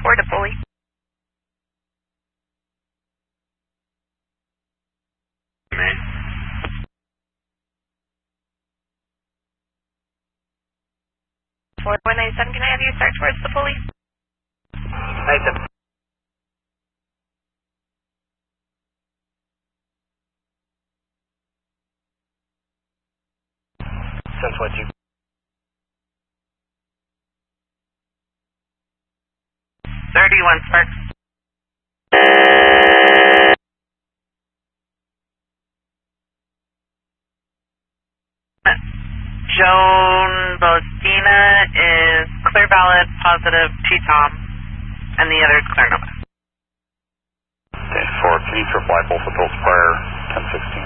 4 to Foley. Man. 4197, can I have you start towards the Foley? 97. Since what you 31 Sparks. Joan Bostina is clear valid, positive T-Tom, and the other is clear Nova. Okay, 4, can you reply both of those prior 1016?